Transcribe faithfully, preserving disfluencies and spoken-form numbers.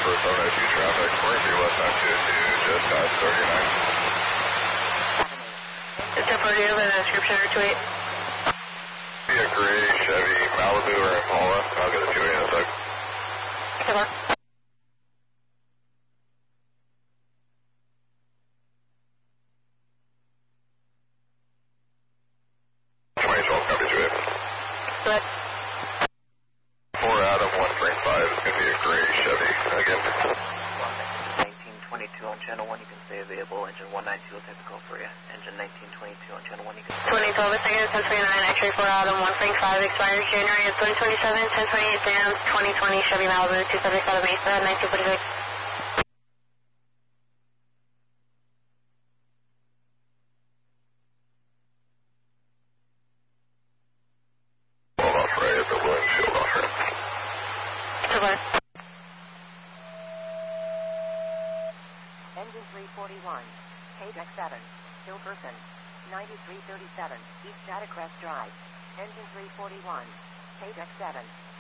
for seven oh two traffic, four zero west nine two two, just past thirty-nine. Is there party over the description or two eight? Be a gray Chevy Malibu or Impala. I'll get the two eight in a sec. Come on. twenty twelve, copy two eight. Good. four Adam, one Frank five. It's going to be a gray Chevy again. nineteen twenty-two on channel one, you can stay available. Engine one ninety-two will take the call for you. Engine nineteen twenty-two on channel one, you can stay twenty twelve seconds, ten twenty-nine, X-ray four Adam, one Frank five, expires January of twenty twenty-seven, ten twenty-eight Sam's, twenty twenty Chevy Malibu, two seventy-seven Mesa, nineteen forty-six. Shield off right at the Williams shield off right. Goodbye. Engine three forty-one, K Deck seven, Hillperson, ninety-three thirty-seven, East Data Crest Drive. Engine three forty-one, K Deck seven.